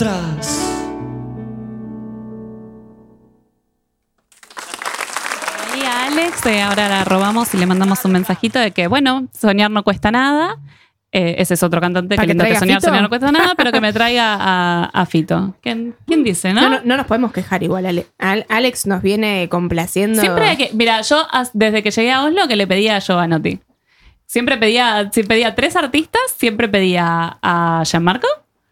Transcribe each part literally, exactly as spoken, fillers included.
Tras. Y a Alex eh, ahora la robamos y le mandamos un mensajito de que, bueno, soñar no cuesta nada. Eh, ese es otro cantante que lindo que soñar, soñar no cuesta nada, pero que me traiga a, a Fito. ¿Quién, quién dice, no? No, no? No nos podemos quejar igual. Ale, Alex nos viene complaciendo. Siempre hay que... Mira, yo desde que llegué a Oslo que le pedía a Jovanotti. Siempre pedía, si pedía tres artistas, siempre pedía a Gianmarco,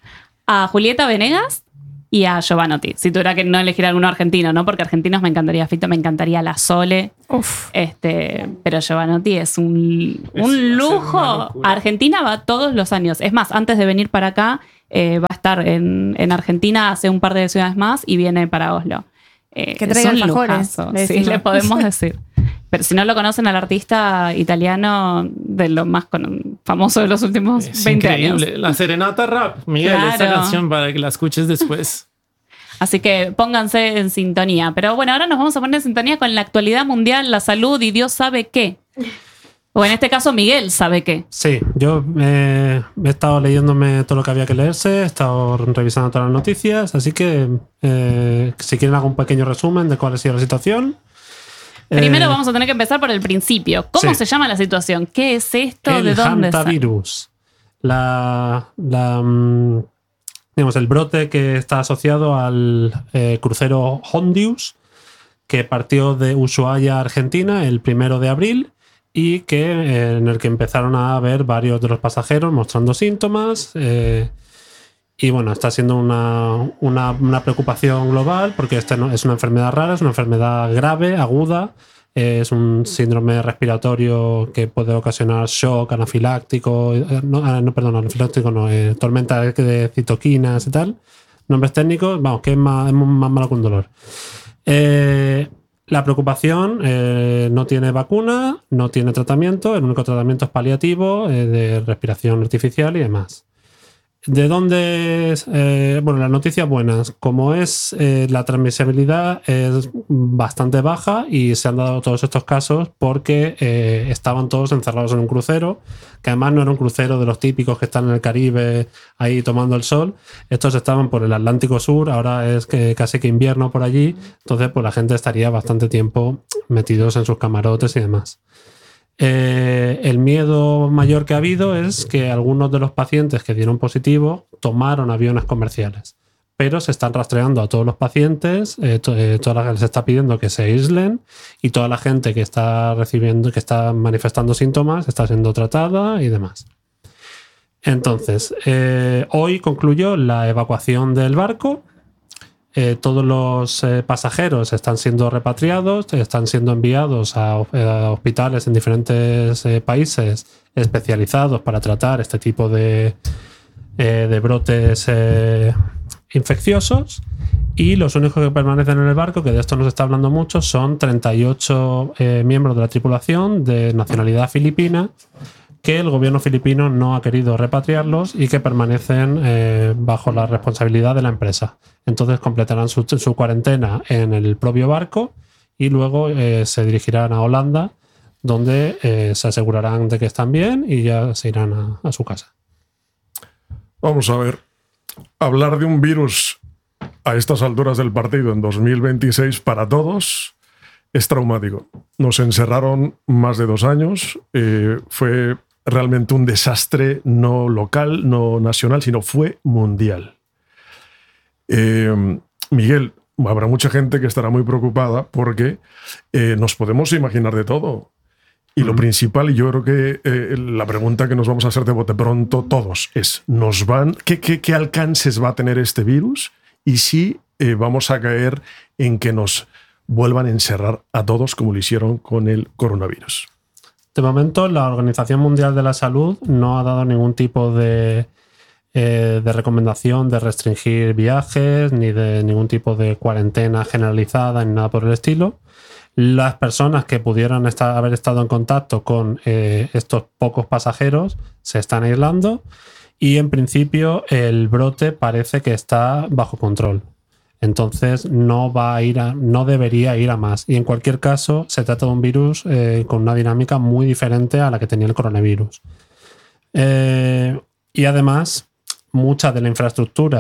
a Julieta Venegas y a Jovanotti. Si tuviera que no elegir alguno argentino, ¿no? Porque argentinos me encantaría Fito, me encantaría La Sole. Uf. Este, pero Jovanotti es un, un es, lujo. Argentina va todos los años. Es más, antes de venir para acá, eh, va a estar en, en Argentina hace un par de ciudades más y viene para Oslo. Eh, que traiga alfajores. Le sí, le podemos decir. Pero si no lo conocen al artista italiano de lo más con, famoso de los últimos es veinte increíble. Años. La serenata rap, Miguel, claro. Esta canción para que la escuches después. Así que pónganse en sintonía. Pero bueno, ahora nos vamos a poner en sintonía con la actualidad mundial, la salud y Dios sabe qué. O en este caso, Miguel sabe qué. Sí, yo eh, he estado leyéndome todo lo que había que leerse, he estado revisando todas las noticias, así que eh, si quieren hago un pequeño resumen de cuál ha sido la situación. Primero eh, vamos a tener que empezar por el principio. ¿Cómo sí. se llama la situación? ¿Qué es esto? El ¿De dónde sale? hantavirus. La, la, digamos, el brote que está asociado al eh, crucero Hondius, que partió de Ushuaia, Argentina, el primero de abril, y que eh, en el que empezaron a ver varios de los pasajeros mostrando síntomas. Eh, y bueno, está siendo una, una, una preocupación global porque esta no, es una enfermedad rara, es una enfermedad grave, aguda. Eh, es un síndrome respiratorio que puede ocasionar shock anafiláctico. Eh, no, no, perdón, anafiláctico no, eh, tormenta de citoquinas y tal. Nombres técnicos, vamos, que es más, es más malo que un dolor. Eh, La preocupación eh, no tiene vacuna, no tiene tratamiento, el único tratamiento es paliativo, eh, de respiración artificial y demás. ¿De dónde es? Eh, bueno, las noticias buenas. Como es eh, la transmisibilidad es bastante baja y se han dado todos estos casos porque eh, estaban todos encerrados en un crucero, que además no era un crucero de los típicos que están en el Caribe ahí tomando el sol. Estos estaban por el Atlántico Sur, ahora es que casi que invierno por allí, entonces pues la gente estaría bastante tiempo metidos en sus camarotes y demás. Eh, el miedo mayor que ha habido es que algunos de los pacientes que dieron positivo tomaron aviones comerciales, pero se están rastreando a todos los pacientes, eh, to, eh, toda la gente les está pidiendo que se aíslen y toda la gente que está recibiendo, que está manifestando síntomas está siendo tratada y demás. Entonces, eh, hoy concluyó la evacuación del barco. Eh, todos los eh, pasajeros están siendo repatriados, están siendo enviados a, a hospitales en diferentes eh, países especializados para tratar este tipo de, eh, de brotes eh, infecciosos, y los únicos que permanecen en el barco, que de esto nos está hablando mucho, son treinta y ocho eh, miembros de la tripulación de nacionalidad filipina, que el gobierno filipino no ha querido repatriarlos y que permanecen eh, bajo la responsabilidad de la empresa. Entonces completarán su, su cuarentena en el propio barco y luego eh, se dirigirán a Holanda, donde eh, se asegurarán de que están bien y ya se irán a, a su casa. Vamos a ver. Hablar de un virus a estas alturas del partido en dos mil veintiséis para todos es traumático. Nos encerraron más de dos años. Eh, fue realmente un desastre no local, no nacional, sino fue mundial. Eh, Miguel, habrá mucha gente que estará muy preocupada porque eh, nos podemos imaginar de todo. Y lo principal, y yo creo que eh, la pregunta que nos vamos a hacer de bote pronto todos es, ¿nos van, qué, qué, qué alcances va a tener este virus? Y si eh, vamos a caer en que nos vuelvan a encerrar a todos como lo hicieron con el coronavirus. De momento, la Organización Mundial de la Salud no ha dado ningún tipo de, eh, de recomendación de restringir viajes, ni de ningún tipo de cuarentena generalizada, ni nada por el estilo. Las personas que pudieran estar, haber estado en contacto con eh, estos pocos pasajeros se están aislando y, en principio, el brote parece que está bajo control. Entonces no va a ir a, no debería ir a más. Y en cualquier caso, se trata de un virus eh, con una dinámica muy diferente a la que tenía el coronavirus. Eh, y además, mucha de la infraestructura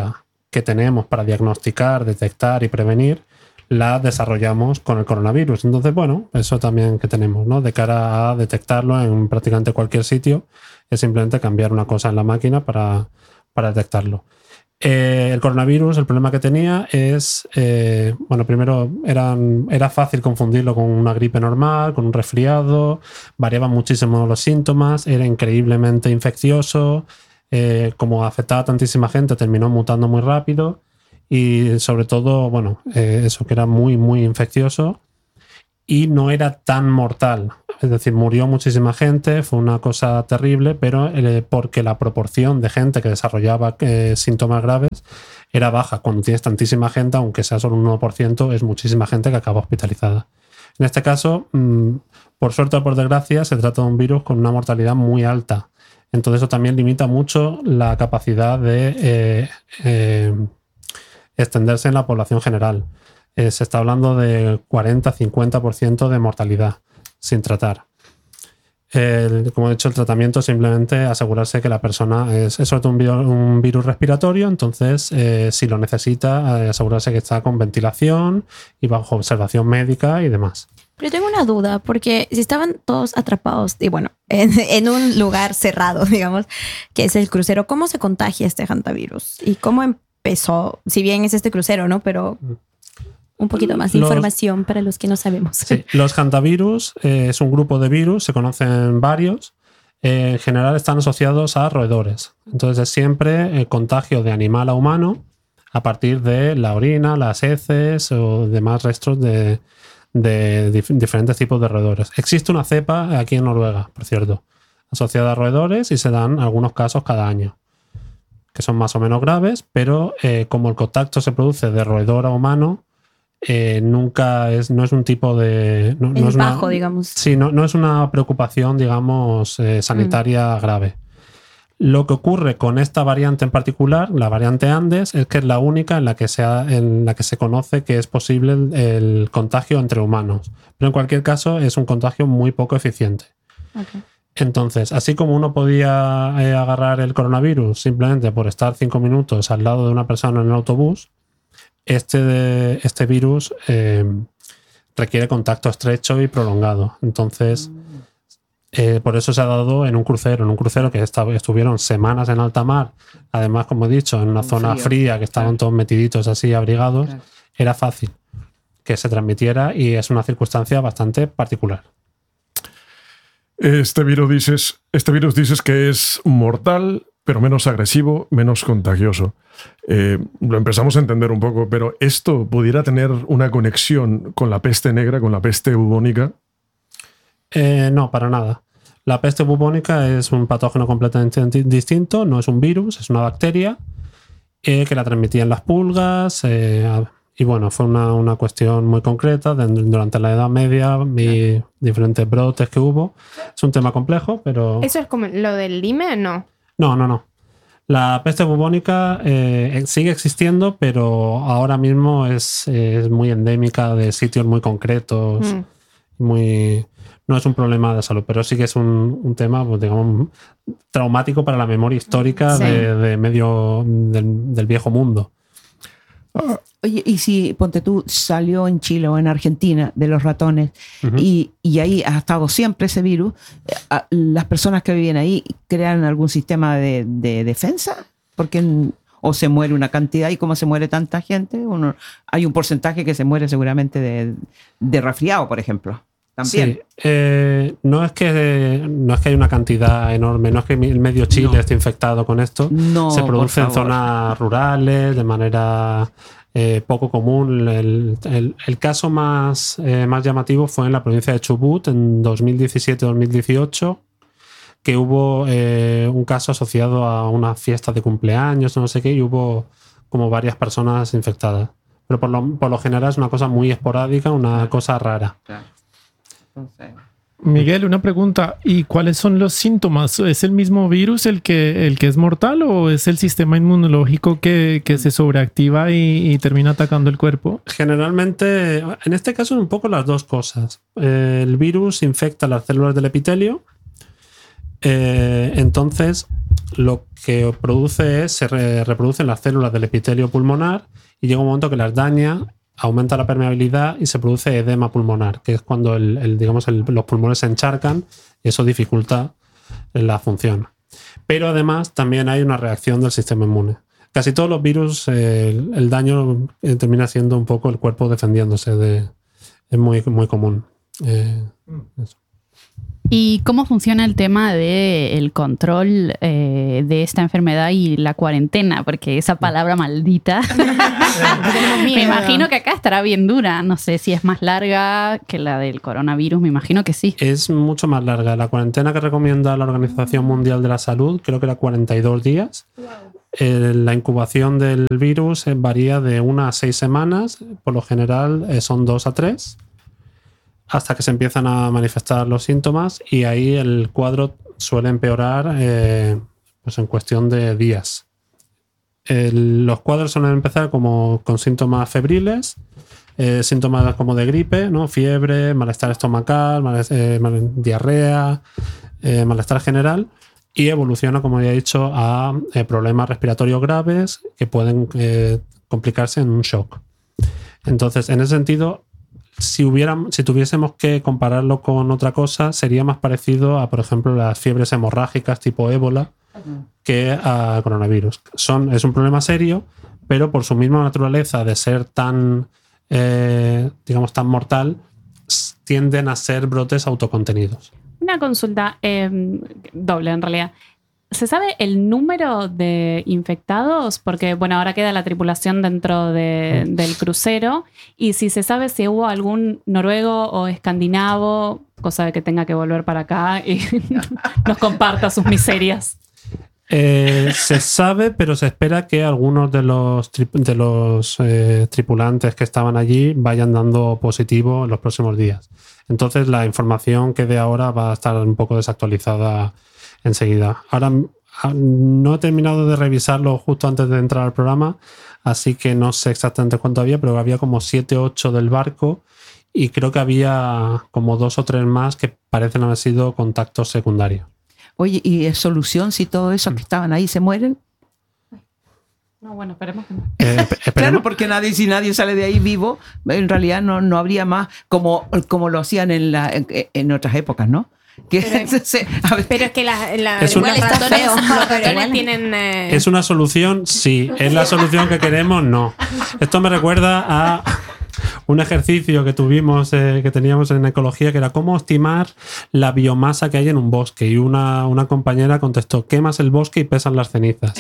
que tenemos para diagnosticar, detectar y prevenir, la desarrollamos con el coronavirus. Entonces, bueno, eso también que tenemos, ¿no? De cara a detectarlo en prácticamente cualquier sitio, es simplemente cambiar una cosa en la máquina para, para detectarlo. Eh, el coronavirus, el problema que tenía es, eh, bueno, primero eran, era fácil confundirlo con una gripe normal, con un resfriado, variaban muchísimo los síntomas, era increíblemente infeccioso, eh, como afectaba a tantísima gente, terminó mutando muy rápido y sobre todo, bueno, eh, eso que era muy, muy infeccioso y no era tan mortal. Es decir, murió muchísima gente, fue una cosa terrible, pero eh, porque la proporción de gente que desarrollaba eh, síntomas graves era baja. Cuando tienes tantísima gente, aunque sea solo un uno por ciento, es muchísima gente que acaba hospitalizada. En este caso, mmm, por suerte o por desgracia, se trata de un virus con una mortalidad muy alta. Entonces eso también limita mucho la capacidad de eh, eh, extenderse en la población general. Eh, se está hablando de cuarenta a cincuenta por ciento de mortalidad sin tratar. El, como he dicho, el tratamiento es simplemente asegurarse que la persona es, es sobre todo un virus, un virus respiratorio, entonces eh, si lo necesita, eh, asegurarse que está con ventilación y bajo observación médica y demás. Pero tengo una duda, porque si estaban todos atrapados, y bueno, en, en un lugar cerrado, digamos, que es el crucero, ¿cómo se contagia este hantavirus? ¿Y cómo empezó? Si bien es este crucero, ¿no? Pero un poquito más de los, información para los que no sabemos. Sí, los hantavirus eh, es un grupo de virus, se conocen varios. Eh, en general están asociados a roedores. Entonces es siempre el contagio de animal a humano a partir de la orina, las heces o demás restos de, de dif diferentes tipos de roedores. Existe una cepa aquí en Noruega, por cierto, asociada a roedores y se dan algunos casos cada año, que son más o menos graves, pero eh, como el contacto se produce de roedor a humano, Eh, nunca es, no es un tipo de... No, no es bajo, una, digamos. Sí, no, no es una preocupación, digamos, eh, sanitaria mm. grave. Lo que ocurre con esta variante en particular, la variante Andes, es que es la única en la que se, ha, en la que se conoce que es posible el, el contagio entre humanos. Pero en cualquier caso es un contagio muy poco eficiente. Okay. Entonces, así como uno podía eh, agarrar el coronavirus simplemente por estar cinco minutos al lado de una persona en el autobús, Este, de, este virus eh, requiere contacto estrecho y prolongado. Entonces, eh, por eso se ha dado en un crucero, en un crucero que estaba, estuvieron semanas en alta mar, además, como he dicho, en una zona frío, fría, que estaban claro. todos metiditos así, abrigados, claro. Era fácil que se transmitiera y es una circunstancia bastante particular. Este virus dices, este virus dices que es mortal, pero menos agresivo, menos contagioso. Eh, lo empezamos a entender un poco, pero ¿esto pudiera tener una conexión con la peste negra, con la peste bubónica? Eh, no, para nada. La peste bubónica es un patógeno completamente distinto, no es un virus, es una bacteria eh, que la transmitían las pulgas eh, y bueno, fue una, una cuestión muy concreta de, durante la Edad Media y diferentes brotes que hubo. Es un tema complejo, pero... ¿Eso es como lo del Lyme? No. No, no, no. La peste bubónica eh, sigue existiendo, pero ahora mismo es, es muy endémica de sitios muy concretos. Mm. Muy, no es un problema de salud, pero sí que es un, un tema, pues, digamos, traumático para la memoria histórica sí. de, de medio del, del viejo mundo. Oye, y si, ponte tú, salió en Chile o en Argentina de los ratones uh-huh. y, y ahí ha estado siempre ese virus, ¿las personas que viven ahí crean algún sistema de, de defensa? Porque o se muere una cantidad y como se muere tanta gente, uno, hay un porcentaje que se muere seguramente de, de resfriado, por ejemplo. También. Sí, eh, no es que no es que hay una cantidad enorme, no es que el medio Chile no. esté infectado con esto. No, se produce en zonas rurales de manera eh, poco común. El, el, el caso más, eh, más llamativo fue en la provincia de Chubut en dos mil diecisiete dos mil dieciocho, que hubo eh, un caso asociado a una fiesta de cumpleaños, no sé qué, y hubo como varias personas infectadas. Pero por lo, por lo general es una cosa muy esporádica, una claro. cosa rara. Claro. Entonces... Miguel, una pregunta. ¿Y cuáles son los síntomas? ¿Es el mismo virus el que, el que es mortal o es el sistema inmunológico que, que se sobreactiva y, y termina atacando el cuerpo? Generalmente, en este caso, un poco las dos cosas. Eh, el virus infecta las células del epitelio. Eh, entonces, lo que produce es, se re- reproducen las células del epitelio pulmonar y llega un momento que las daña, aumenta la permeabilidad y se produce edema pulmonar, que es cuando el, el, digamos, el, los pulmones se encharcan y eso dificulta la función. Pero además también hay una reacción del sistema inmune. Casi todos los virus, eh, el, el daño eh, termina siendo un poco el cuerpo defendiéndose. De, es muy, muy común. Eh, eso. ¿Y cómo funciona el tema del control eh, de esta enfermedad y la cuarentena? Porque esa palabra maldita, me imagino que acá estará bien dura. No sé si es más larga que la del coronavirus, me imagino que sí. Es mucho más larga. La cuarentena que recomienda la Organización Mundial de la Salud, creo que era cuarenta y dos días. Eh, la incubación del virus eh, varía de una a seis semanas. Por lo general eh, son dos a tres. Hasta que se empiezan a manifestar los síntomas y ahí el cuadro suele empeorar eh, pues en cuestión de días. El, los cuadros suelen empezar como con síntomas febriles, eh, síntomas como de gripe, ¿no? Fiebre, malestar estomacal, mal, eh, mal, diarrea, eh, malestar general, y evoluciona, como ya he dicho, a eh, problemas respiratorios graves que pueden eh, complicarse en un shock. Entonces, en ese sentido, Si, hubiéramos, si tuviésemos que compararlo con otra cosa, sería más parecido a, por ejemplo, las fiebres hemorrágicas tipo ébola que a coronavirus. Son, es un problema serio, pero por su misma naturaleza de ser tan, eh, digamos, tan mortal, tienden a ser brotes autocontenidos. Una consulta eh, doble, en realidad. ¿Se sabe el número de infectados? Porque, bueno, ahora queda la tripulación dentro de, del crucero. Y si se sabe si hubo algún noruego o escandinavo, cosa de que tenga que volver para acá y nos comparta sus miserias. Eh, se sabe, pero se espera que algunos de los, tri de los eh, tripulantes que estaban allí vayan dando positivo en los próximos días. Entonces, la información que de ahora va a estar un poco desactualizada enseguida. Ahora no he terminado de revisarlo justo antes de entrar al programa, así que no sé exactamente cuánto había, pero había como siete o ocho del barco y creo que había como dos o tres más que parecen haber sido contactos secundarios. Oye, ¿y es solución si todos esos que estaban ahí se mueren? No, bueno, esperemos que no. Eh, Claro, porque nadie, si nadie sale de ahí vivo, en realidad no, no habría más, como, como lo hacían en, la, en, en otras épocas, ¿no? Que Pero, se, a ver, pero es que la, la, Es una- los ratones, Está feo, los pero ratones igual. tienen... eh, ¿Es una solución? Sí. ¿Es la solución que queremos? No. Esto me recuerda a un ejercicio que tuvimos, eh, que teníamos en ecología, que era cómo estimar la biomasa que hay en un bosque. Y una, una compañera contestó, quemas el bosque y pesan las cenizas.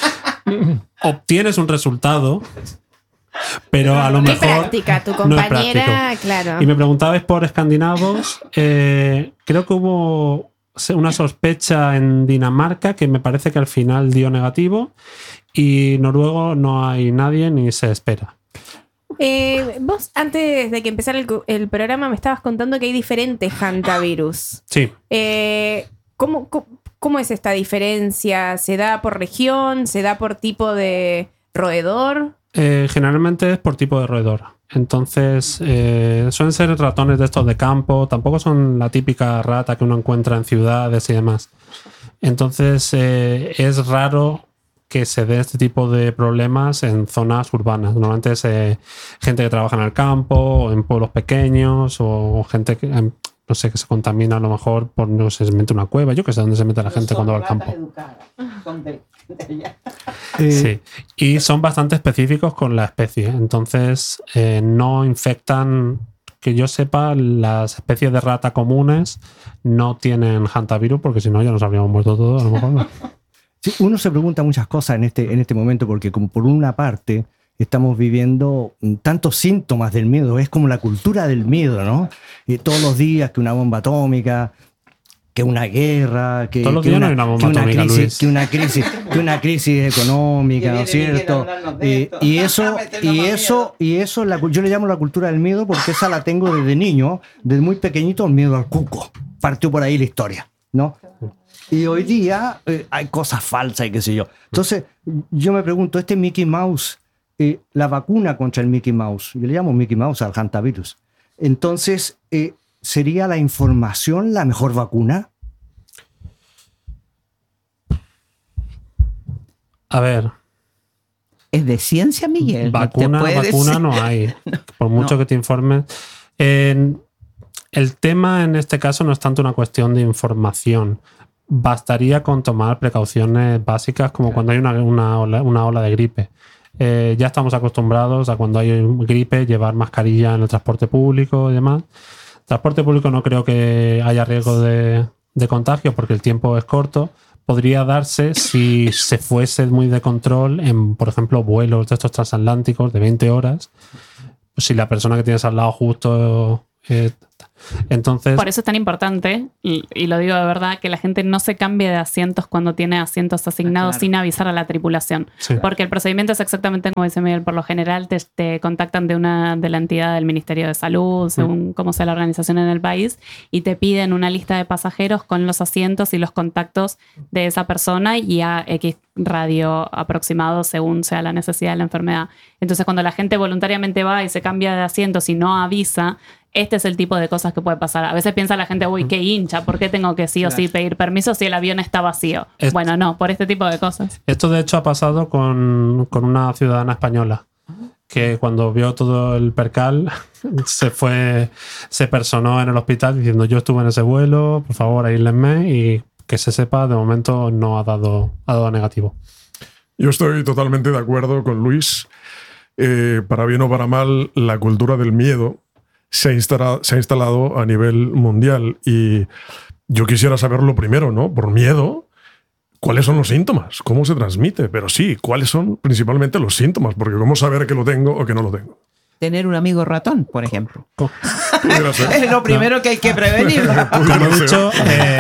Obtienes un resultado, pero a lo Qué mejor práctica, tu no es compañera, práctico. claro. Y me preguntabais por escandinavos. Eh, creo que hubo una sospecha en Dinamarca que me parece que al final dio negativo. Y noruego no hay nadie ni se espera. Eh, vos, antes de que empezara el, el programa, me estabas contando que hay diferentes hantavirus. Sí. Eh, ¿cómo, cómo, ¿Cómo es esta diferencia? ¿Se da por región? ¿Se da por tipo de roedor? Eh, generalmente es por tipo de roedor. Entonces, eh, suelen ser ratones de estos de campo. Tampoco son la típica rata que uno encuentra en ciudades y demás. Entonces, eh, es raro que se dé este tipo de problemas en zonas urbanas. Normalmente es eh, gente que trabaja en el campo, o en pueblos pequeños, o gente que, eh, no sé, que se contamina a lo mejor por, no sé, se mete una cueva. Yo que sé dónde se mete la gente cuando va al campo. Eh, Sí, y son bastante específicos con la especie. Entonces, eh, no infectan, que yo sepa, las especies de rata comunes no tienen hantavirus, porque si no ya nos habríamos muerto todos, a lo mejor. No. Sí, uno se pregunta muchas cosas en este, en este momento porque como por una parte estamos viviendo tantos síntomas del miedo, es como la cultura del miedo, ¿no? Y todos los días que una bomba atómica, que una guerra, que, Todos los que días una, no hay una bomba que una atómica, crisis, Luis. que una crisis, que una crisis económica, ¿no es cierto? Y, y eso, y eso, y eso la, yo le llamo la cultura del miedo porque esa la tengo desde niño, desde muy pequeñito, el miedo al cuco. Partió por ahí la historia, ¿no? Y hoy día eh, hay cosas falsas y qué sé yo. Entonces, yo me pregunto, este Mickey Mouse, eh, la vacuna contra el Mickey Mouse, yo le llamo Mickey Mouse al hantavirus. Entonces, eh, ¿sería la información la mejor vacuna? A ver. Es de ciencia, Miguel. Vacuna, no te puedes vacuna decir. no hay. Por mucho No. que te informes. En- el tema en este caso no es tanto una cuestión de información. Bastaría con tomar precauciones básicas como cuando hay una, una, ola, una ola de gripe. Eh, ya estamos acostumbrados a cuando hay gripe llevar mascarilla en el transporte público y demás. Transporte público no creo que haya riesgo de, de contagio porque el tiempo es corto. Podría darse si se fuese muy de control en, por ejemplo, vuelos de estos transatlánticos de veinte horas. Si la persona que tienes al lado justo... Eh, entonces... Por eso es tan importante, y, y lo digo de verdad, que la gente no se cambie de asientos cuando tiene asientos asignados Claro. sin avisar a la tripulación. Sí. Porque el procedimiento es exactamente como dice Miguel. Por lo general te, te contactan de una de la entidad del Ministerio de Salud, según cómo sea la organización en el país, y te piden una lista de pasajeros con los asientos y los contactos de esa persona y a X radio aproximado según sea la necesidad de la enfermedad. Entonces, cuando la gente voluntariamente va y se cambia de asientos y no avisa, este es el tipo de cosas que puede pasar. A veces piensa la gente, uy, qué hincha, ¿por qué tengo que sí o sí pedir permiso si el avión está vacío? Es- Bueno, no, por este tipo de cosas. Esto de hecho ha pasado con, con una ciudadana española que cuando vio todo el percal se fue, se personó en el hospital diciendo yo estuve en ese vuelo, por favor aíslenme, y que se sepa, de momento no ha dado, ha dado negativo. Yo estoy totalmente de acuerdo con Luis. Eh, para bien o para mal, la cultura del miedo se ha, instalado, se ha instalado a nivel mundial. Y yo quisiera saber lo primero, ¿no? Por miedo, ¿cuáles son los síntomas? ¿Cómo se transmite? Pero sí, ¿cuáles son principalmente los síntomas? Porque ¿cómo saber que lo tengo o que no lo tengo? Tener un amigo ratón, por ejemplo. Pudiera ser. Es lo primero que hay que prevenir. Como Pudiera he ser. dicho, eh,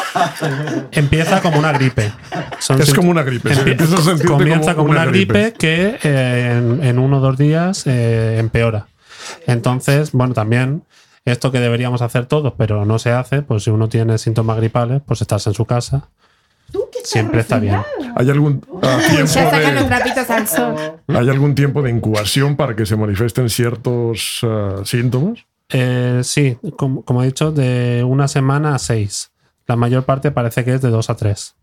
empieza como una gripe. Son Es sint- como una gripe. sí. Empie- Empiezas a sentirte comienza como, una gripe, que eh, en, en uno o dos días eh, empeora. Entonces, bueno, también esto que deberíamos hacer todos, pero no se hace, pues si uno tiene síntomas gripales, pues estarse en su casa siempre está bien. ¿Hay algún ah, tiempo Ya sacan los de, trapitos al sol. ¿Hay algún tiempo de incubación para que se manifiesten ciertos ah, síntomas? Eh, sí, como, como he dicho, de una semana a seis. La mayor parte parece que es de dos a tres.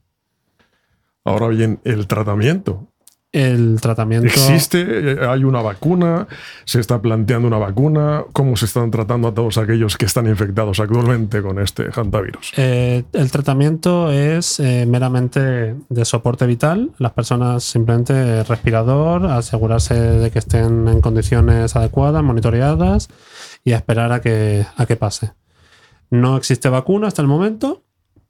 Ahora bien, el tratamiento. El tratamiento... ¿Existe? ¿Hay una vacuna? ¿Se está planteando una vacuna? ¿Cómo se están tratando a todos aquellos que están infectados actualmente con este hantavirus? Eh, el tratamiento es eh, meramente de soporte vital. Las personas simplemente respirador, asegurarse de que estén en condiciones adecuadas, monitoreadas y a esperar a que, a que pase. No existe vacuna hasta el momento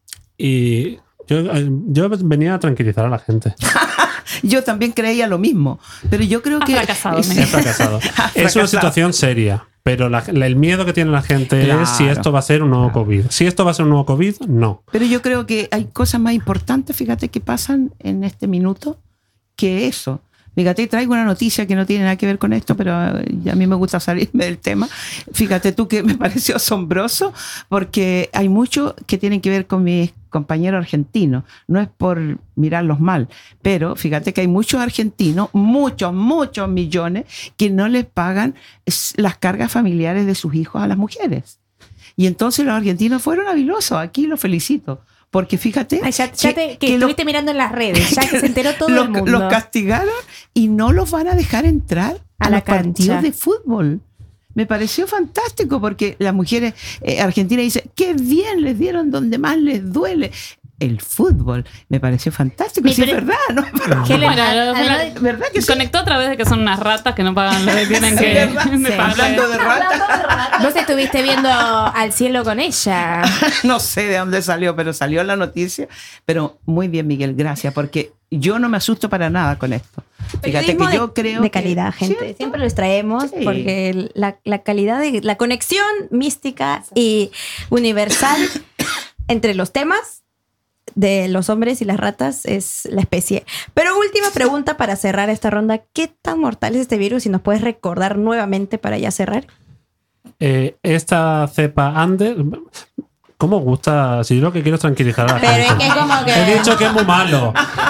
y yo, yo venía a tranquilizar a la gente. Yo también creía lo mismo, pero yo creo Ha que fracasado, Sí. Miguel. He fracasado. Ha Es una fracasado. situación seria, pero la- la- el miedo que tiene la gente Claro. es si esto va a ser un nuevo COVID. Si esto va a ser un nuevo COVID, no. Pero yo creo que hay cosas más importantes, fíjate, que pasan en este minuto que eso. Fíjate, traigo una noticia que no tiene nada que ver con esto, pero eh, a mí me gusta salirme del tema. Fíjate tú que me pareció asombroso porque hay mucho que tienen que ver con mis compañeros argentinos. No es por mirarlos mal, pero fíjate que hay muchos argentinos, muchos, muchos millones, que no les pagan s- las cargas familiares de sus hijos a las mujeres. Y entonces los argentinos fueron habilosos. Aquí los felicito. Porque fíjate Ay, ya, ya te, que, que lo- estuviste mirando en las redes, ya que se enteró todo los, el mundo. los castigaron y no los van a dejar entrar a, A la los partidos cancha. de fútbol. Me pareció fantástico porque las mujeres eh, argentinas dicen, qué bien les dieron donde más les duele. El fútbol. Me pareció fantástico. Mi Sí, es pre- verdad, ¿no? Pero- ¿Qué le- Bueno, además- ¿Verdad que sí? conectó a través de que son unas ratas que no pagan lo que tienen Sí, que ¿verdad? de Sí. pagar. Hablando de ratas. Vos estuviste viendo al cielo con ella. No sé de dónde salió, pero salió la noticia. Pero muy bien, Miguel, gracias, porque yo no me asusto para nada con esto. Fíjate que Periodismo yo de, creo de que- calidad, gente. ¿Cierto? Siempre los traemos Sí. porque la, la calidad de la conexión mística y universal entre los temas de los hombres y las ratas es la especie. Pero última pregunta para cerrar esta ronda. ¿Qué tan mortal es este virus? Si nos puedes recordar nuevamente para ya cerrar. Eh, esta cepa Ande, ¿cómo gusta? Si yo lo que quiero es tranquilizar a la Pero gente. es que es como que... He dicho que es muy malo.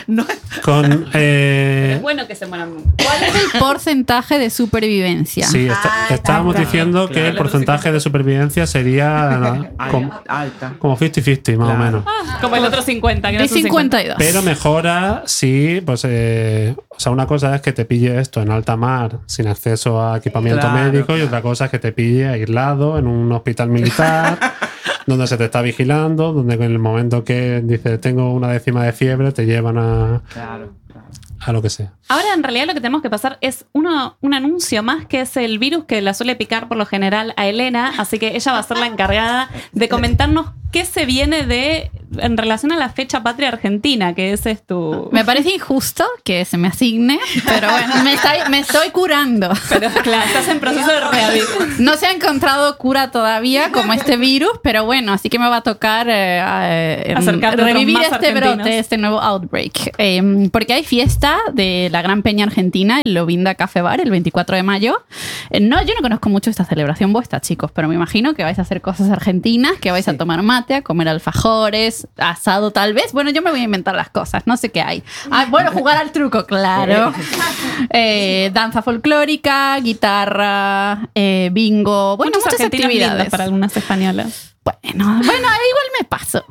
No, Con, eh, Es bueno que se mueran. ¿Cuál es el porcentaje de supervivencia? sí, está- Ah, estábamos claro. diciendo que el porcentaje de supervivencia sería como, alta. como cincuenta cincuenta, más o Claro. menos. Como el otro cincuenta, que no De es un cincuenta. cincuenta y dos. Pero mejora si, pues, eh, o sea, una cosa es que te pille esto en alta mar sin acceso a equipamiento Claro, médico y claro. otra cosa es que te pille aislado en un hospital militar donde se te está vigilando, donde en el momento que dices tengo una décima de fiebre te llevan a, Claro, claro. a lo que sea. Ahora, en realidad, lo que tenemos que pasar es uno, un anuncio más, que es el virus que la suele picar por lo general a Elena. Así que ella va a ser la encargada de comentarnos qué se viene de en relación a la fecha patria argentina, que ese es tu. Me parece injusto que se me asigne, pero bueno, me estoy, me estoy curando. Pero claro, estás en proceso de rehabilitación. No se ha encontrado cura todavía como este virus, pero bueno, así que me va a tocar eh, eh, Acercarte a otros revivir más este argentinos. brote, este nuevo outbreak. Eh, porque hay fiesta de la Gran Peña Argentina, el Lovinda Café Bar, el veinticuatro de mayo. Eh, no, yo no conozco mucho esta celebración vuestra, chicos, pero me imagino que vais a hacer cosas argentinas, que vais a tomar mate, a comer alfajores, asado tal vez. Bueno, yo me voy a inventar las cosas, no sé qué hay. Ah, bueno, jugar al truco, claro. Eh, danza folclórica, guitarra, eh, bingo, bueno, Muchos muchas argentinos lindos actividades. para algunas españolas. Bueno, bueno, igual me paso.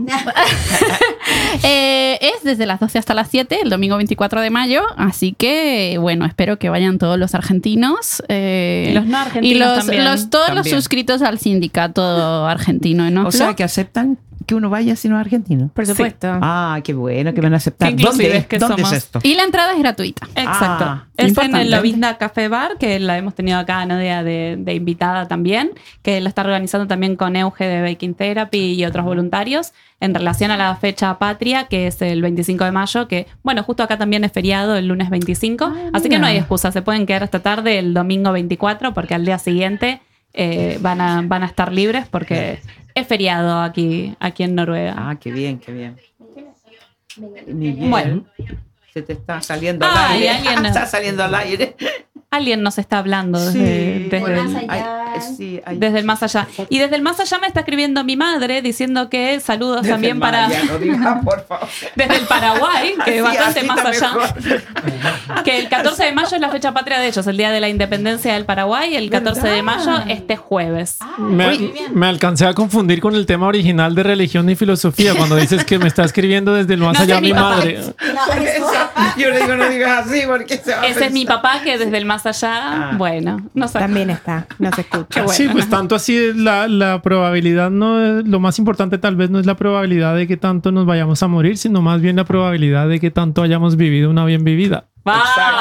Eh, es desde las doce hasta las siete, el domingo veinticuatro de mayo. Así que, bueno, espero que vayan todos los argentinos. eh, Y los no argentinos y los, también. los- todos También. los suscritos al sindicato argentino en Oslo. O sea, que aceptan que uno vaya si no es argentino. Por supuesto. Ah, qué bueno que van a aceptar. Qué inclusives ¿Dónde, que ¿dónde es somos. esto? Y la entrada es gratuita. Exacto. Ah, es en importante. el Lovinda Café Bar, que la hemos tenido acá a Nadia de, de invitada también, que la está organizando también con Euge de Baking Therapy y otros voluntarios en relación a la fecha patria, que es el veinticinco de mayo, que, bueno, justo acá también es feriado el lunes veinticinco, así que no hay excusa, se pueden quedar hasta tarde el domingo veinticuatro, porque al día siguiente eh, van, a, van a estar libres, porque es feriado aquí, aquí en Noruega. Ah, qué bien, qué bien. Miguel, Bueno. se te está saliendo al Ay, aire. alguien- Está saliendo al aire. Alguien nos está hablando desde, Sí. desde Bueno, el- más allá. Ay, sí, ay. Desde el más allá. Y desde el más allá me está escribiendo mi madre diciendo que saludos Desde también el para. Maya, no digas, por favor. Desde el Paraguay, que es Así- bastante así más está allá. mejor. Que el catorce de mayo es la fecha patria de ellos, el día de la independencia del Paraguay. El catorce de mayo, este jueves. Me, me alcancé a confundir con el tema original de religión y filosofía cuando dices que me está escribiendo desde el más No, allá ese es mi mi papá. madre. Por eso, yo le digo, no digas así porque se va a Ese es mi pensar. papá que desde el más allá, Ah. bueno, no sé. También está, no se escucha. Sí, pues tanto así es la, la probabilidad, no es- lo más importante tal vez no es la probabilidad de que tanto nos vayamos a morir, sino más bien la probabilidad de que tanto hayamos vivido una bien vivida. ¡Va!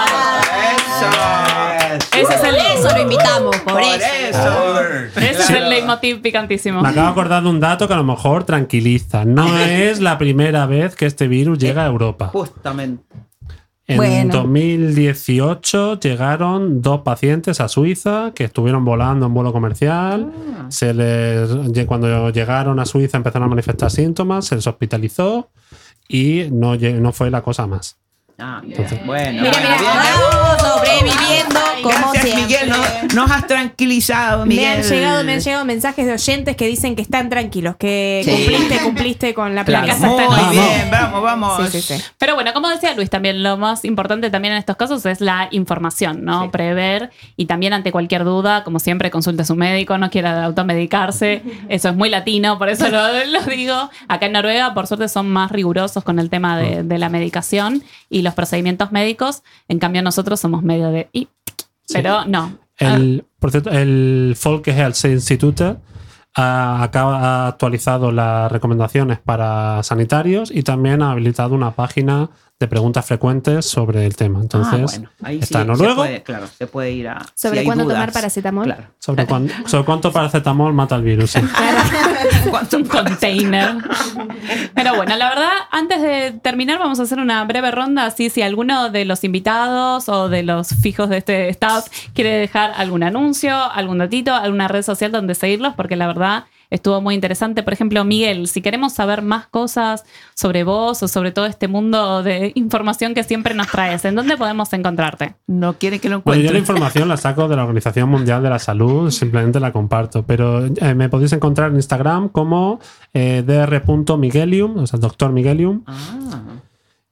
Eso. Ese es el, Eso lo invitamos, por, Por eso. eso. ese es el leitmotiv picantísimo. Me acabo de acordar de un dato que a lo mejor tranquiliza. No es la primera vez que este virus llega a Europa. Justamente. En Bueno. dos mil dieciocho llegaron dos pacientes a Suiza que estuvieron volando en vuelo comercial. Se les, cuando llegaron a Suiza empezaron a manifestar síntomas, se les hospitalizó y no, lle- no fue la cosa más. Ah, bueno. Mira, mira, bien. bravo, sobreviviendo como Gracias, siempre. Miguel. Nos, nos has tranquilizado, Me Miguel. han, llegado, me han llegado mensajes de oyentes que dicen que están tranquilos, que Sí. cumpliste, cumpliste con la Claro. placa. Muy Muy Vamos. bien, vamos, vamos. Sí, sí, sí. Pero bueno, como decía Luis, también lo más importante también en estos casos es la información, ¿no? Sí. Prever y también ante cualquier duda, como siempre, consulte a su médico, no quiera automedicarse. Eso es muy latino, por eso lo, lo digo. Acá en Noruega, por suerte, son más rigurosos con el tema de, de la medicación y los procedimientos médicos. En cambio, nosotros somos medio de... y- pero no. El, por cierto, el Folkehelseinstitutet ha, acaba- ha actualizado las recomendaciones para sanitarios y también ha habilitado una página de preguntas frecuentes sobre el tema. Entonces, Ah, bueno, ahí está sí, en noruego. Se puede, claro, se puede ir a. ¿Sobre si hay cuándo dudas. tomar paracetamol? Claro. sobre, cuán- sobre cuánto paracetamol mata el virus. sí. Un container. Pero bueno, la verdad, antes de terminar, vamos a hacer una breve ronda. Así, si alguno de los invitados o de los fijos de este staff quiere dejar algún anuncio, algún datito, alguna red social donde seguirlos, porque la verdad estuvo muy interesante. Por ejemplo, Miguel, si queremos saber más cosas sobre vos o sobre todo este mundo de información que siempre nos traes, ¿en dónde podemos encontrarte? No quiere que lo Bueno, yo la encuentre. información la saco de la Organización Mundial de la Salud, simplemente la comparto. Pero eh, me podéis encontrar en Instagram como eh, dr.miguelium, o sea, doctor Miguelium. Ah.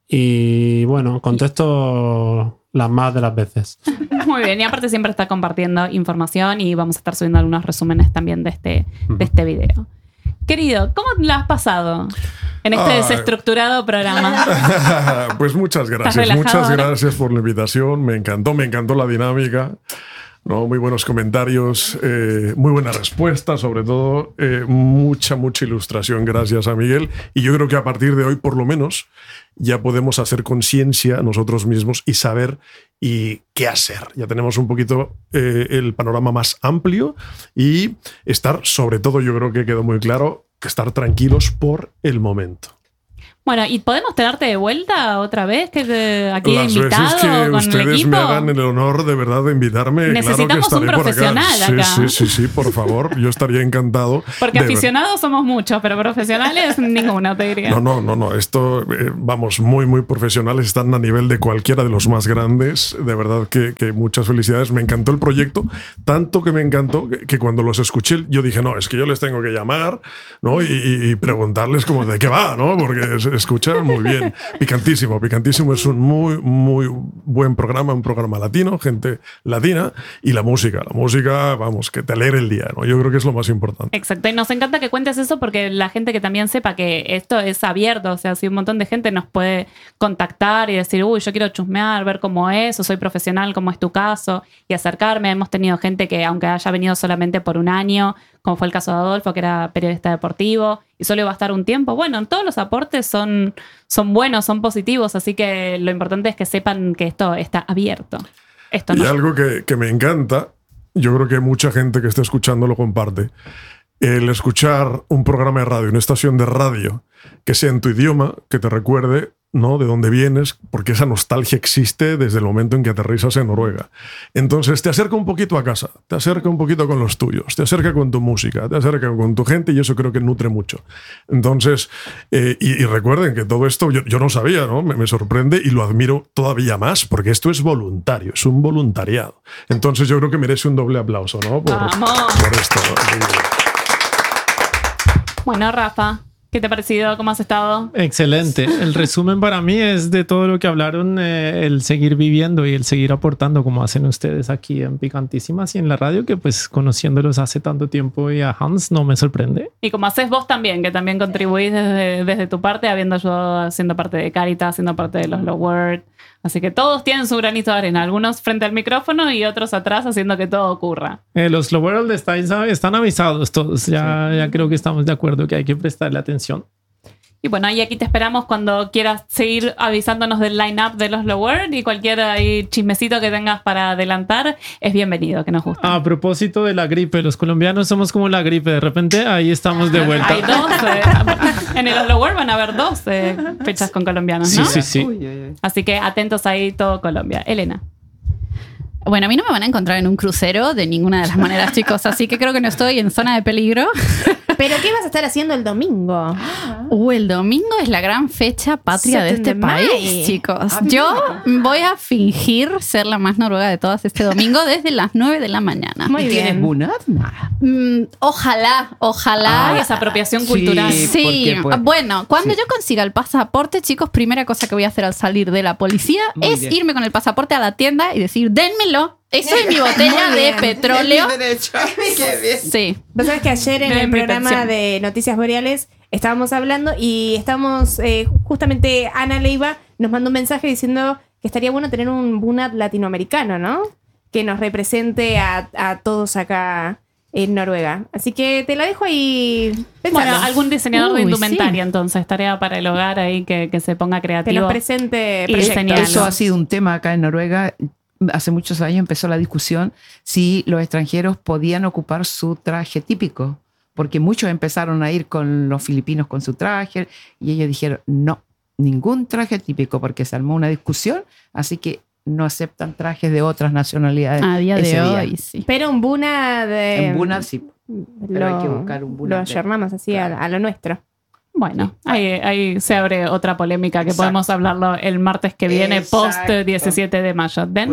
Y bueno, contesto las más de las veces. Muy bien, y aparte siempre está compartiendo información y vamos a estar subiendo algunos resúmenes también de este, de este video. Querido, ¿cómo la has pasado en este Ay. desestructurado programa? Pues muchas gracias, muchas gracias por la invitación. Me encantó, me encantó la dinámica. ¿No? Muy buenos comentarios, eh, muy buena respuesta, sobre todo eh, mucha, mucha ilustración. Gracias a Miguel. Y yo creo que a partir de hoy, por lo menos, ya podemos hacer conciencia nosotros mismos y saber y qué hacer. Ya tenemos un poquito eh, el panorama más amplio y estar, sobre todo, yo creo que quedó muy claro, que estar tranquilos por el momento. Bueno, ¿y podemos tenerte de vuelta otra vez? Que de, aquí Las invitado veces que con ustedes el equipo. me hagan el honor de verdad de invitarme, Necesitamos claro que estaré un profesional por acá. acá. Sí, sí, sí, sí, por favor, yo estaría encantado. Porque de aficionados somos muchos, pero profesionales ninguno, te diría. No, no, no, no. Esto, eh, vamos, muy, muy profesionales. Están a nivel de cualquiera de los más grandes. De verdad que, que muchas felicidades. Me encantó el proyecto, tanto que me encantó que, que cuando los escuché, yo dije, no, es que yo les tengo que llamar, ¿no? Y, y, y preguntarles como de qué va, ¿no? Porque se escuchan muy bien. Picantísimo, picantísimo. Es un muy, muy buen programa, un programa latino, gente latina. Y la música, la música, vamos, que te alegre el día, ¿no? Yo creo que es lo más importante. Exacto, y nos encanta que cuentes eso porque la gente que también sepa que esto es abierto, o sea, si un montón de gente nos puede contactar y decir, uy, yo quiero chusmear, ver cómo es, o soy profesional, como es tu caso, y acercarme. Hemos tenido gente que, aunque haya venido solamente por un año, como fue el caso de Adolfo, que era periodista deportivo, y solo iba a estar un tiempo. Bueno, todos los aportes son, son buenos, son positivos, así que lo importante es que sepan que esto está abierto. Esto no. Y algo que, que me encanta, yo creo que mucha gente que está escuchando lo comparte, el escuchar un programa de radio, una estación de radio, que sea en tu idioma, que te recuerde, ¿no?, de dónde vienes, porque esa nostalgia existe desde el momento en que aterrizas en Noruega. Entonces te acerca un poquito a casa, te acerca un poquito con los tuyos, te acerca con tu música, te acerca con tu gente y eso creo que nutre mucho. Entonces, eh, y, y recuerden que todo esto yo, yo no sabía, ¿no? Me, me sorprende y lo admiro todavía más porque esto es voluntario, es un voluntariado. Entonces yo creo que merece un doble aplauso, ¿no? Por, por esto. Bueno, Rafa, ¿qué te ha parecido? ¿Cómo has estado? Excelente. El resumen para mí es de todo lo que hablaron, eh, el seguir viviendo y el seguir aportando como hacen ustedes aquí en Picantísimas y en la radio, que pues conociéndolos hace tanto tiempo y a Hans no me sorprende. Y como haces vos también, que también contribuís desde, desde tu parte, habiendo ayudado, siendo parte de Caritas, siendo parte de los Low World. Así que todos tienen su granito de arena, algunos frente al micrófono y otros atrás haciendo que todo ocurra. Eh, los Low World están, están avisados todos, ya, sí. ya creo que estamos de acuerdo que hay que prestarle atención. Y bueno, y aquí te esperamos cuando quieras seguir avisándonos del line-up de los Low World y cualquier ahí chismecito que tengas para adelantar es bienvenido, que nos gusta. A propósito de la gripe, los colombianos somos como la gripe, de repente ahí estamos de vuelta. Hay dos, eh, en el Low World van a haber dos eh, fechas con colombianos, ¿no? Sí, sí, sí. Uy, uy, uy. Así que atentos ahí todo Colombia. Elena. Bueno, a mí no me van a encontrar en un crucero de ninguna de las maneras, chicos, así que creo que no estoy en zona de peligro. ¿Pero qué vas a estar haciendo el domingo? Uh, el domingo es la gran fecha patria de este país, chicos. Yo voy a fingir ser la más noruega de todas este domingo desde las nueve de la mañana. Muy bien. ¿Tienes bunad? Mm, ojalá, ojalá. Ah, esa apropiación cultural. Sí, pues, bueno, cuando sí. yo consiga el pasaporte, chicos, primera cosa que voy a hacer al salir de la policía Muy es bien. irme con el pasaporte a la tienda y decir, dénmelo. Eso es mi botella Muy de bien. petróleo. Qué bien. Sí. Vos sabés que ayer en De el mi programa pensión. de Noticias Boreales estábamos hablando y estamos, eh, justamente Ana Leiva nos mandó un mensaje diciendo que estaría bueno tener un bunad latinoamericano, ¿no? Que nos represente a, a todos acá en Noruega. Así que te la dejo ahí pensando. Bueno, algún diseñador de Uy, indumentaria, sí. entonces, tarea para el hogar ahí que, que se ponga que creativo. nos presente Y proyectos. diseñar. Eso ha sido un tema acá en Noruega. Hace muchos años empezó la discusión si los extranjeros podían ocupar su traje típico, porque muchos empezaron a ir con los filipinos con su traje y ellos dijeron no, ningún traje típico, porque se armó una discusión, así que no aceptan trajes de otras nacionalidades. A día ese de día. hoy, sí. Pero un bunad de... En Bunad sí. pero hay que buscar un bunad Lo de- ayornamos así a, a lo nuestro. Bueno, ahí, ahí se abre otra polémica que Exacto. podemos hablarlo el martes que viene, post Exacto. diecisiete de mayo. ¿Den?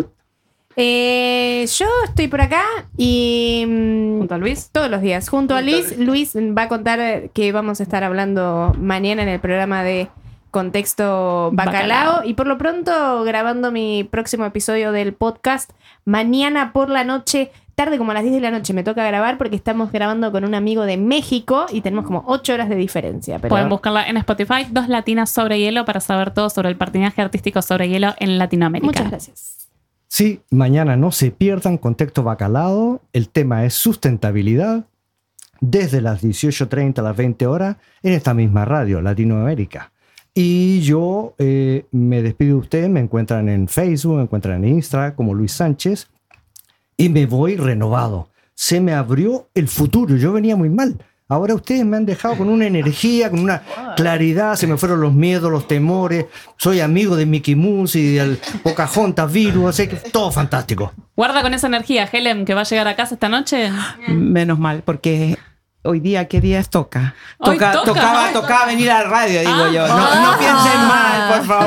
Eh, yo estoy por acá y... mm, Junto a Luis. Todos los días, junto a Luis. Luis va a contar que vamos a estar hablando mañana en el programa de Contexto Bacalao. Bacalao. Y por lo pronto grabando mi próximo episodio del podcast mañana por la noche, tarde como a las diez de la noche me toca grabar porque estamos grabando con un amigo de México y tenemos como ocho horas de diferencia. Pero... Pueden buscarla en Spotify, Dos Latinas sobre Hielo, para saber todo sobre el patinaje artístico sobre hielo en Latinoamérica. Muchas gracias. Sí, mañana no se pierdan Contexto Bacalao. El tema es sustentabilidad. Desde las dieciocho treinta a las veinte horas en esta misma radio, Latinoamérica. Y yo eh, me despido de ustedes, me encuentran en Facebook, me encuentran en Instagram como Luis Sánchez y me voy renovado. Se me abrió el futuro, yo venía muy mal. Ahora ustedes me han dejado con una energía, con una claridad, se me fueron los miedos, los temores. Soy amigo de Mickey Mouse y del Pocahontas Virus, así que todo fantástico. Guarda con esa energía, Helen, que va a llegar a casa esta noche. Menos mal, porque hoy día, ¿qué día toca? Hoy Toca, toca. Tocaba, tocaba venir a la radio, digo Ah. yo. No, no piensen mal, por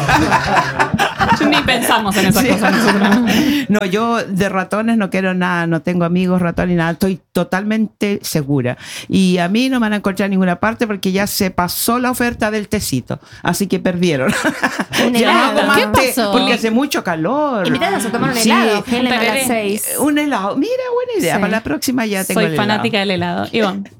favor. Ni pensamos en esas Sí. cosas nosotros. No, yo de ratones no quiero nada, no tengo amigos ratones ni nada, estoy totalmente segura. Y a mí no me van a encontrar en ninguna parte porque ya se pasó la oferta del tecito, así que perdieron. Un Ya helado. no hago más ¿Qué té, pasó? Porque hace mucho calor. Invítanos a tomar un Sí, helado, Helen, a tereré. las seis. Un helado, mira, buena idea. Sí. Para la próxima ya tengo Soy el helado. fanática del helado. Ivonne.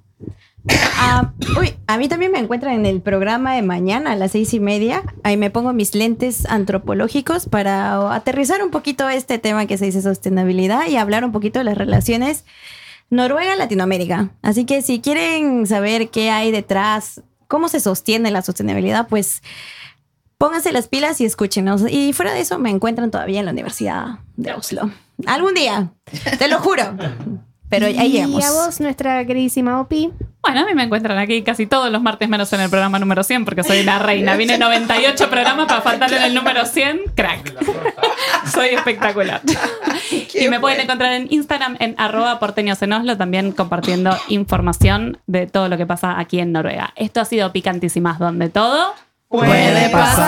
Ah, uy, a mí también me encuentran en el programa de mañana a las seis y media. Ahí me pongo mis lentes antropológicos para aterrizar un poquito este tema que se dice sostenibilidad y hablar un poquito de las relaciones Noruega-Latinoamérica. Así que si quieren saber qué hay detrás, cómo se sostiene la sostenibilidad, pues pónganse las pilas y escúchenos. Y fuera de eso me encuentran todavía en la Universidad de Oslo. Algún día, te lo juro. Pero ahí llegamos. Y a vos, nuestra queridísima Opi. Bueno, a mí me encuentran aquí casi todos los martes, menos en el programa número cien, porque soy la reina. Vine noventa y ocho programas para faltar en el número cien. Crack. Soy espectacular. Y me pueden encontrar en Instagram en arroba porteños en Oslo, también compartiendo información de todo lo que pasa aquí en Noruega. Esto ha sido Picantísimas, donde todo Puede pasar.